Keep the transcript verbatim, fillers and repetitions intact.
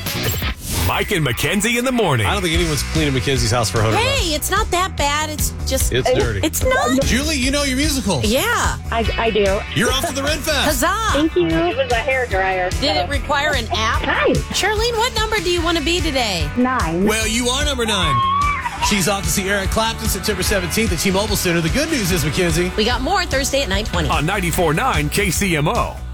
Mike and Mackenzie in the morning. I don't think anyone's cleaning Mackenzie's house for a hundred bucks. Hey, it's not that bad. It's just... It's dirty. It's not. Julie, you know your musicals. Yeah. I, I do. You're off to the Red Fest. Huzzah. Thank you. It was a hairdryer. Did it require an app? Hi. Charlene, what number do you want to be today? Nine. Well, you are number nine. She's off to see Eric Clapton September seventeenth at T-Mobile Center. The good news is, Mackenzie, We got more Thursday at nine twenty. On ninety-four point nine K C M O.